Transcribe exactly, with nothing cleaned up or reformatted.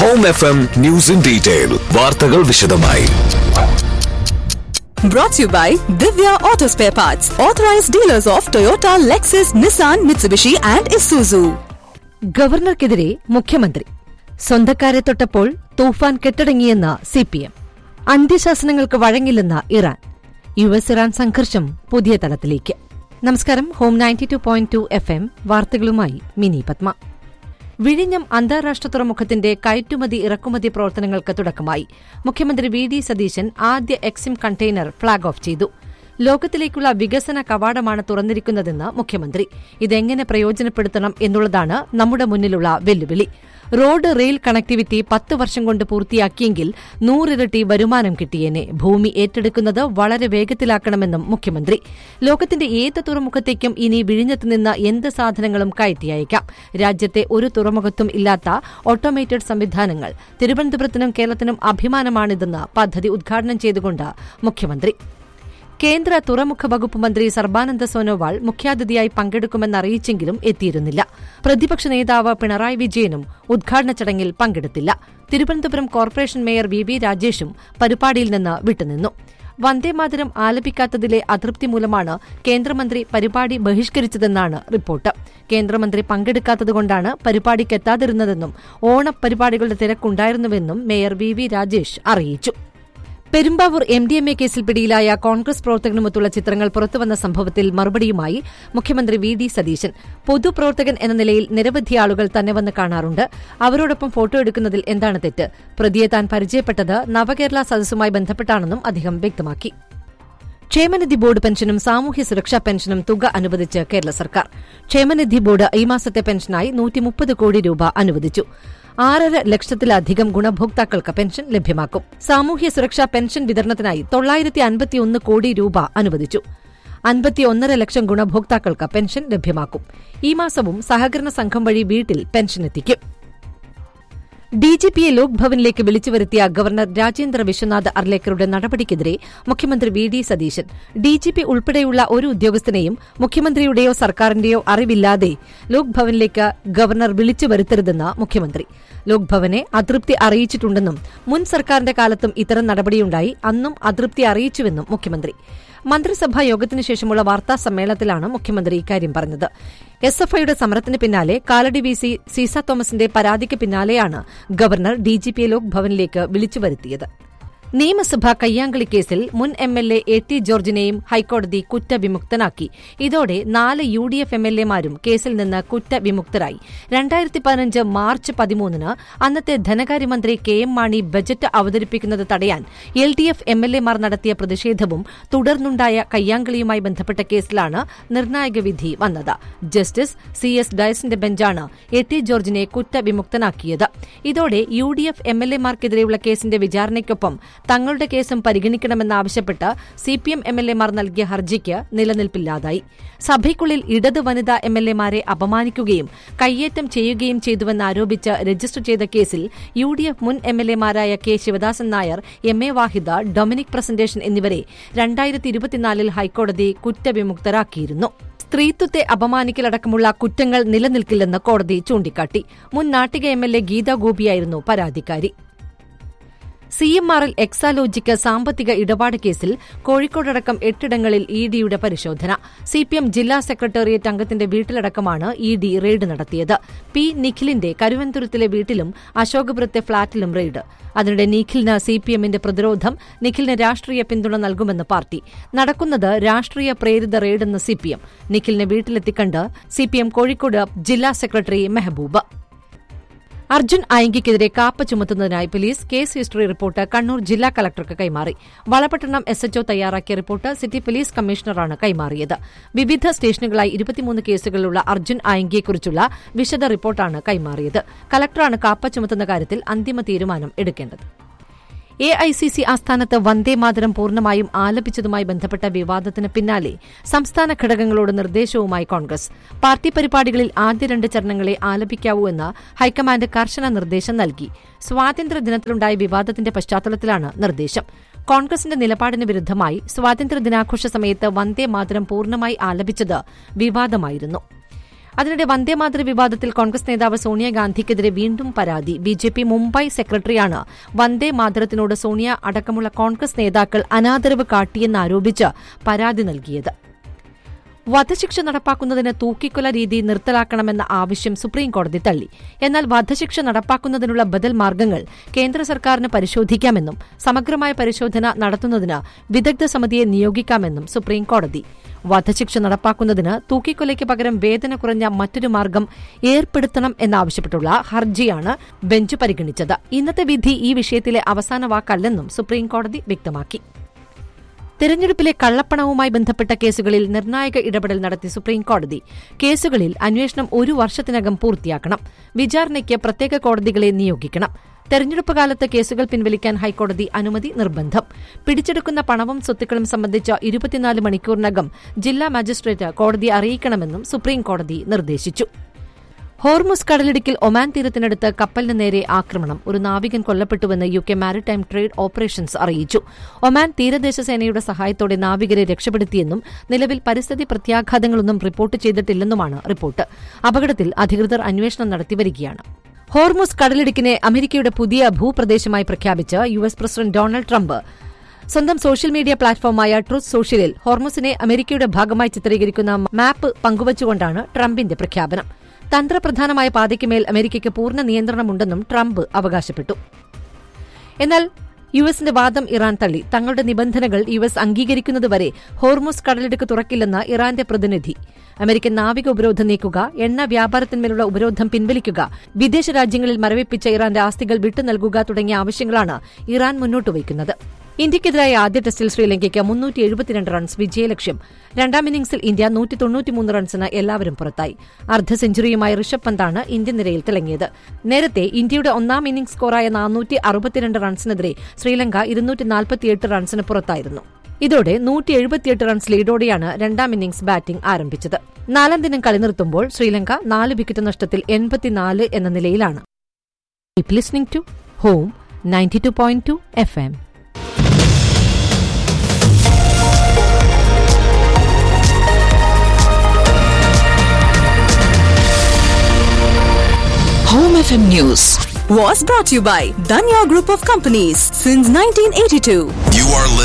Home F M News in Detail. വാർത്തകൾ വിശദമായി. Brought to you by Divya Auto Spare Parts, authorized dealers of Toyota, Lexus, Nissan, Mitsubishi and Isuzu. ഗവർണർക്കെതിരെ മുഖ്യമന്ത്രി. സ്വന്തക്കാരെ തൊട്ടപ്പോൾ തൂഫാൻ കെട്ടടങ്ങിയെന്ന C P M. അന്ത്യശാസനങ്ങൾക്ക് വഴങ്ങില്ലെന്ന Iran. U S Iran സംഘർഷം പുതിയ തലത്തിലേക്ക്. നമസ്കാരം. Home ninety two point two F M വാർത്തകളുമായി mini Padma. വിഴിഞ്ഞം അന്താരാഷ്ട്ര തുറമുഖത്തിന്റെ കയറ്റുമതി ഇറക്കുമതി പ്രവർത്തനങ്ങൾക്ക് തുടക്കമായി. മുഖ്യമന്ത്രി വി ഡി സതീശൻ ആദ്യ എക്സിം കണ്ടെയ്നർ ഫ്ളാഗ് ഓഫ് ചെയ്തു. ലോകത്തിലേക്കുള്ള വികസന കവാടമാണ് തുറന്നിരിക്കുന്നതെന്ന് മുഖ്യമന്ത്രി. ഇതെങ്ങനെ പ്രയോജനപ്പെടുത്തണം എന്നുള്ളതാണ് നമ്മുടെ മുന്നിലുള്ള വെല്ലുവിളി. റോഡ് റെയിൽ കണക്ടിവിറ്റി പത്ത് വർഷം കൊണ്ട് പൂർത്തിയാക്കിയെങ്കിൽ നൂറിരട്ടി വരുമാനം കിട്ടിയേനെ. ഭൂമി ഏറ്റെടുക്കുന്നത് വളരെ വേഗത്തിലാക്കണമെന്നും മുഖ്യമന്ത്രി. ലോകത്തിന്റെ ഏത് തുറമുഖത്തേക്കും ഇനി വിഴിഞ്ഞത്ത് നിന്ന് എന്ത് സാധനങ്ങളും കയറ്റി അയക്കാം. രാജ്യത്തെ ഒരു തുറമുഖത്തും ഇല്ലാത്ത ഓട്ടോമേറ്റഡ് സംവിധാനങ്ങൾ. തിരുവനന്തപുരത്തിനും കേരളത്തിനും അഭിമാനമാണിതെന്ന് പദ്ധതി ഉദ്ഘാടനം ചെയ്തുകൊണ്ട് മുഖ്യമന്ത്രി. കേന്ദ്ര തുറമുഖ വകുപ്പ് മന്ത്രി സർബാനന്ദ സോനോവാൾ മുഖ്യാതിഥിയായി പങ്കെടുക്കുമെന്നറിയിച്ചെങ്കിലും എത്തിയിരുന്നില്ല. പ്രതിപക്ഷ നേതാവ് പിണറായി വിജയനും ഉദ്ഘാടന ചടങ്ങിൽ പങ്കെടുത്തില്ല. Thiruvananthapuram corporation mayor V V രാജേഷും പരിപാടിയിൽ നിന്ന് വിട്ടുനിന്നു. വന്ദേമാതരം ആലപിക്കാത്തതിലെ അതൃപ്തി മൂലമാണ് കേന്ദ്രമന്ത്രി പരിപാടി ബഹിഷ്കരിച്ചതെന്നാണ് റിപ്പോർട്ട്. കേന്ദ്രമന്ത്രി പങ്കെടുക്കാത്തതുകൊണ്ടാണ് പരിപാടിക്കെത്താതിരുന്നതെന്നും ഓണപരിപാടികളുടെ തിരക്കുണ്ടായിരുന്നുവെന്നും മേയർ വി വി രാജേഷ് അറിയിച്ചു. Perumbavoor M D M A കേസിൽ പിടിയിലായ കോൺഗ്രസ് പ്രവർത്തകനുമൊത്തുള്ള ചിത്രങ്ങൾ പുറത്തുവന്ന സംഭവത്തിൽ മറുപടിയുമായി മുഖ്യമന്ത്രി വി ഡി സതീശൻ. പൊതുപ്രവർത്തകൻ എന്ന നിലയിൽ നിരവധി ആളുകൾ തന്നെ വന്ന് കാണാറുണ്ട്. അവരോടൊപ്പം ഫോട്ടോ എടുക്കുന്നതിൽ എന്താണ് തെറ്റ്? പ്രതിയെ താൻ പരിചയപ്പെട്ടത് നവകേരള സദസ്സുമായി ബന്ധപ്പെട്ടാണെന്നും അദ്ദേഹം വ്യക്തമാക്കി. ക്ഷേമനിധി ബോർഡ് പെൻഷനും സാമൂഹ്യ സുരക്ഷാ പെൻഷനും തുക അനുവദിച്ച് കേരള സർക്കാർ. ക്ഷേമനിധി ബോർഡ് ഈ മാസത്തെ പെൻഷനായി നൂറ്റിമുപ്പത് കോടി രൂപ അനുവദിച്ചു. ആറര ലക്ഷത്തിലധികം ഗുണഭോക്താക്കൾക്ക് പെൻഷൻ ലഭ്യമാക്കും. സാമൂഹ്യ സുരക്ഷാ പെൻഷൻ വിതരണത്തിനായി തൊള്ളായിരത്തി അൻപത്തിയൊന്ന് കോടി രൂപ അനുവദിച്ചു. അൻപത്തിയൊന്നര ലക്ഷം ഗുണഭോക്താക്കൾക്ക് പെൻഷൻ ലഭ്യമാക്കും. ഈ മാസവും സഹകരണ സംഘം വഴി വീട്ടിൽ പെൻഷൻ എത്തിക്കും. ഡിജിപിയെ ലോക് ഭവനിലേക്ക് വിളിച്ചുവരുത്തിയ ഗവർണർ രാജേന്ദ്ര വിശ്വനാഥ് അർലേക്കറുടെ നടപടിക്കെതിരെ മുഖ്യമന്ത്രി വി ഡി സതീശൻ. ഡിജിപി ഉൾപ്പെടെയുള്ള ഒരു ഉദ്യോഗസ്ഥനെയും മുഖ്യമന്ത്രിയുടെയോ സർക്കാരിന്റെയോ അറിവില്ലാതെ ലോക് ഭവനിലേക്ക് ഗവർണർ വിളിച്ചു വരുത്തരുതെന്ന് മുഖ്യമന്ത്രി. ലോക് ഭവനെ അതൃപ്തി അറിയിച്ചിട്ടുണ്ടെന്നും മുൻ സർക്കാരിന്റെ കാലത്തും ഇത്തരം നടപടിയുണ്ടായി, അന്നും അതൃപ്തി അറിയിച്ചുവെന്നും മുഖ്യമന്ത്രി. മന്ത്രിസഭാ യോഗത്തിനു ശേഷമുള്ള വാർത്താ സമ്മേളനത്തിലാണ് മുഖ്യമന്ത്രി ഇക്കാര്യം പറഞ്ഞത്. എസ് എഫ് ഐയുടെ സമരത്തിന് പിന്നാലെ കാലടി വി സി സീസ തോമസിന്റെ പരാതിക്ക് പിന്നാലെയാണ് ഗവർണർ ഡിജിപിയെ ലോക് ഭവനിലേക്ക് വിളിച്ചുവരുത്തിയത്. നിയമസഭാ കയ്യാങ്കളി കേസിൽ മുൻ M L A A T ജോർജിനെയും ഹൈക്കോടതി കുറ്റവിമുക്തനാക്കി. ഇതോടെ നാല് U D F M L എമാരും കേസിൽ നിന്ന് കുറ്റവിമുക്തരായി. രണ്ടായിരത്തി പതിനഞ്ച് മാർച്ച് പതിമൂന്നിന് അന്നത്തെ ധനകാര്യമന്ത്രി കെ എം മാണി ബജറ്റ് അവതരിപ്പിക്കുന്നത് തടയാൻ L D F M L എമാർ നടത്തിയ പ്രതിഷേധവും തുടർന്നുണ്ടായ കയ്യാങ്കളിയുമായി ബന്ധപ്പെട്ട കേസിലാണ് നിർണായക വിധി വന്നത്. ജസ്റ്റിസ് സി എസ് ഡയസിന്റെ ബെഞ്ചാണ് എ ടി ജോർജിനെ കുറ്റവിമുക്തനാക്കിയത്. ഇതോടെ U D F M L എമാർക്കെതിരെയുള്ള കേസിന്റെ വിചാരണയ്ക്കൊപ്പം തങ്ങളുടെ കേസും പരിഗണിക്കണമെന്നാവശ്യപ്പെട്ട് C P M M L എമാർ നൽകിയ ഹർജിക്ക് നിലനിൽപ്പില്ലാതായി. സഭയ്ക്കുള്ളിൽ ഇടത് വനിതാ എം എൽ എമാരെ അപമാനിക്കുകയും കയ്യേറ്റം ചെയ്യുകയും ചെയ്തുവെന്നാരോപിച്ച് രജിസ്റ്റർ ചെയ്ത കേസിൽ യു ഡി എഫ് മുൻ M L എമാരായ K Sivadasan Nair, M A Vahida, Dominic presentation എന്നിവരെ രണ്ടായിരത്തി ഇരുപത്തിനാലിൽ ഹൈക്കോടതി കുറ്റവിമുക്തരാക്കിയിരുന്നു. സ്ത്രീത്വത്തെ അപമാനിക്കലടക്കമുള്ള കുറ്റങ്ങൾ നിലനിൽക്കില്ലെന്ന് കോടതി ചൂണ്ടിക്കാട്ടി. മുൻ Nattika M L A Gita ഗോപിയായിരുന്നു പരാതിക്കാരി. C M R L Exalogic സാമ്പത്തിക ഇടപാട് കേസിൽ കോഴിക്കോടടക്കം എട്ടിടങ്ങളിൽ ഇ ഡിയുടെ പരിശോധന. സി പി എം ജില്ലാ സെക്രട്ടേറിയറ്റ് അംഗത്തിന്റെ വീട്ടിലടക്കമാണ് ഇ ഡി റെയ്ഡ് നടത്തിയത്. പി നിഖിലിന്റെ കരുവന്തുരത്തിലെ വീട്ടിലും അശോകപുരത്തെ ഫ്ളാറ്റിലും റെയ്ഡ്. അതിനിടെ നിഖിലിന് സി പി എമ്മിന്റെ പ്രതിരോധം. നിഖിലിന് രാഷ്ട്രീയ പിന്തുണ നൽകുമെന്ന് പാർട്ടി. നടക്കുന്നത് രാഷ്ട്രീയ പ്രേരിത റെയ്ഡെന്ന് C P M. നിഖിലിനെ വീട്ടിലെത്തിക്കണ്ട് C P M Kozhikode ജില്ലാ secretary Mehboob. Arjun ആയങ്കിക്കെതിരെ KAAPA ചുമത്തുന്നതിനായി police case history report Kannur ജില്ലാ കളക്ടർക്ക് കൈമാറി. വളപട്ടണം എസ് എച്ച്ഒ തയ്യാറാക്കിയ റിപ്പോർട്ട് സിറ്റി പോലീസ് കമ്മീഷണറാണ് കൈമാറിയത്. വിവിധ സ്റ്റേഷനുകളായി ഇരുപത്തിമൂന്ന് കേസുകളിലുള്ള അർജുൻ ആയങ്കിയെക്കുറിച്ചുള്ള വിശദ റിപ്പോർട്ടാണ് കൈമാറിയത്. കളക്ടറാണ് കാപ്പ ചുമത്തുന്ന കാര്യത്തിൽ അന്തിമ തീരുമാനം എടുക്കേണ്ടത്. എ ഐ സി സി ആസ്ഥാനത്ത് വന്ദേമാതരം പൂർണ്ണമായും ആലപിച്ചതുമായി ബന്ധപ്പെട്ട വിവാദത്തിന് പിന്നാലെ സംസ്ഥാന ഘടകങ്ങളോട് നിർദ്ദേശവുമായി കോൺഗ്രസ്. പാർട്ടി പരിപാടികളിൽ ആദ്യ രണ്ട് ചരണങ്ങളെ ആലപിക്കാവൂ എന്ന് ഹൈക്കമാൻഡ് കർശന നിർദ്ദേശം നൽകി. സ്വാതന്ത്ര്യദിനത്തിലുണ്ടായ വിവാദത്തിന്റെ പശ്ചാത്തലത്തിലാണ് നിർദ്ദേശം. കോൺഗ്രസിന്റെ നിലപാടിന് വിരുദ്ധമായി സ്വാതന്ത്ര്യദിനാഘോഷ സമയത്ത് വന്ദേമാതരം പൂർണ്ണമായി ആലപിച്ചത് വിവാദമായിരുന്നു. അതിനിടെ വന്ദേമാതര വിവാദത്തിൽ കോൺഗ്രസ് നേതാവ് സോണിയാഗാന്ധിക്കെതിരെ വീണ്ടും പരാതി. ബി ജെ പി മുംബൈ സെക്രട്ടറിയാണ് വന്ദേമാതരത്തിനോട് സോണിയ അടക്കമുള്ള കോൺഗ്രസ് നേതാക്കൾ അനാദരവ് കാട്ടിയെന്നാരോപിച്ച് പരാതി നൽകിയത്. വധശിക്ഷ നടപ്പാക്കുന്നതിന് തൂക്കിക്കൊല രീതി നിർത്തലാക്കണമെന്ന ആവശ്യം സുപ്രീംകോടതി തള്ളി. എന്നാൽ വധശിക്ഷ നടപ്പാക്കുന്നതിനുള്ള ബദൽ മാർഗ്ഗങ്ങൾ കേന്ദ്ര സർക്കാരിന് പരിശോധിക്കാമെന്നും സമഗ്രമായ പരിശോധന നടത്തുന്നതിന് വിദഗ്ധ സമിതിയെ നിയോഗിക്കാമെന്നും സുപ്രീംകോടതി. വധശിക്ഷ നടപ്പാക്കുന്നതിന് തൂക്കിക്കൊലയ്ക്ക് പകരം വേദന കുറഞ്ഞ മറ്റൊരു മാർഗ്ഗം ഏർപ്പെടുത്തണം എന്നാവശ്യപ്പെട്ടുള്ള ഹർജിയാണ് ബെഞ്ച് പരിഗണിച്ചത്. ഇന്നത്തെ വിധി ഈ വിഷയത്തിലെ അവസാന വാക്കല്ലെന്നും സുപ്രീംകോടതി വ്യക്തമാക്കി. തെരഞ്ഞെടുപ്പിലെ കള്ളപ്പണവുമായി ബന്ധപ്പെട്ട കേസുകളിൽ നിർണായക ഇടപെടൽ നടത്തി സുപ്രീംകോടതി. കേസുകളിൽ അന്വേഷണം ഒരു വർഷത്തിനകം പൂർത്തിയാക്കണം. വിചാരണയ്ക്ക് പ്രത്യേക കോടതികളെ നിയോഗിക്കണം. തെരഞ്ഞെടുപ്പ് കാലത്ത് കേസുകൾ പിൻവലിക്കാൻ ഹൈക്കോടതി അനുമതി നിർബന്ധം. പിടിച്ചെടുക്കുന്ന പണവും സ്വത്തുക്കളും സംബന്ധിച്ച ഇരുപത്തിനാല് മണിക്കൂറിനകം ജില്ലാ മജിസ്ട്രേറ്റ് കോടതിയെ അറിയിക്കണമെന്നും സുപ്രീംകോടതി നിർദ്ദേശിച്ചു. ഹോർമുസ് കടലിടുക്കിൽ ഒമാൻ തീരത്തിനടുത്ത് കപ്പലിന് നേരെ ആക്രമണം. ഒരു നാവികൻ കൊല്ലപ്പെട്ടുവെന്ന് U K maritime trade operations അറിയിച്ചു. ഒമാൻ തീരദേശ സേനയുടെ സഹായത്തോടെ നാവികരെ രക്ഷപ്പെടുത്തിയെന്നും നിലവിൽ പരിസ്ഥിതി പ്രത്യാഘാതങ്ങളൊന്നും റിപ്പോർട്ട് ചെയ്തിട്ടില്ലെന്നുമാണ് റിപ്പോർട്ട്. അപകടത്തിൽ അധികൃതർ അന്വേഷണം നടത്തിവരികയാണ്. ഹോർമുസ് കടലിടുക്കിനെ അമേരിക്കയുടെ പുതിയ ഭൂപ്രദേശമായി പ്രഖ്യാപിച്ച് U S president Donald Trump സ്വന്തം സോഷ്യൽ മീഡിയ പ്ലാറ്റ്ഫോമായ ട്രൂത്ത് സോഷ്യലിൽ ഹോർമുസിനെ അമേരിക്കയുടെ ഭാഗമായി ചിത്രീകരിക്കുന്ന മാപ്പ് പങ്കുവച്ചുകൊണ്ടാണ് ട്രംപിന്റെ പ്രഖ്യാപനം. തന്ത്രപ്രധാനമായ പാതയ്ക്കുമേൽ അമേരിക്കയ്ക്ക് പൂർണ്ണ നിയന്ത്രണമുണ്ടെന്നും ട്രംപ് അവകാശപ്പെട്ടു. എന്നാൽ യു എസിന്റെ വാദം ഇറാൻ തള്ളി. തങ്ങളുടെ നിബന്ധനകൾ യു എസ് അംഗീകരിക്കുന്നതുവരെ ഹോർമുസ് കടലിടുക്ക് തുറക്കില്ലെന്ന് ഇറാന്റെ പ്രതിനിധി. അമേരിക്കൻ നാവിക ഉപരോധം നീക്കുക, എണ്ണ വ്യാപാരത്തിന്മേലുള്ള ഉപരോധം പിൻവലിക്കുക, വിദേശ രാജ്യങ്ങളിൽ മരവിപ്പിച്ച ഇറാന്റെ ആസ്തികൾ വിട്ടുനൽകുക തുടങ്ങിയ ആവശ്യങ്ങളാണ് ഇറാൻ മുന്നോട്ടുവയ്ക്കുന്നത്. ഇന്ത്യയ്ക്കെതിരായ ആദ്യ ടെസ്റ്റിൽ ശ്രീലങ്കയ്ക്ക് മുന്നൂറ്റി എഴുപത്തിരണ്ട് റൺസ് വിജയലക്ഷ്യം. രണ്ടാം ഇന്നിംഗ്സിൽ ഇന്ത്യ നൂറ്റി തൊണ്ണൂറ്റിമൂന്ന് റൺസിന് എല്ലാവരും പുറത്തായി. അർദ്ധ സെഞ്ചുറിയുമായി ഋഷഭ് പന്താണ് ഇന്ത്യൻ നിരയിൽ തിളങ്ങിയത്. നേരത്തെ ഇന്ത്യയുടെ ഒന്നാം ഇന്നിംഗ്സ് സ്കോറായ നാനൂറ്റി അറുപത്തിരണ്ട് റൺസിനെതിരെ ശ്രീലങ്ക ഇരുന്നൂറ്റി നാൽപ്പത്തിയെട്ട് റൺസിന് പുറത്തായിരുന്നു. ഇതോടെ നൂറ്റി എഴുപത്തിയെട്ട് റൺസ് ലീഡോടെയാണ് രണ്ടാം ഇന്നിംഗ്സ് ബാറ്റിംഗ് ആരംഭിച്ചത്. നാലാം ദിനം കളി നിർത്തുമ്പോൾ ശ്രീലങ്ക നാല് വിക്കറ്റ് നഷ്ടത്തിൽ എൺപത്തിനാല് എന്ന നിലയിലാണ്. Listening to home ninety two point two F M. Home F M News was brought to you by Danya Group of Companies since nineteen eighty-two. You are listening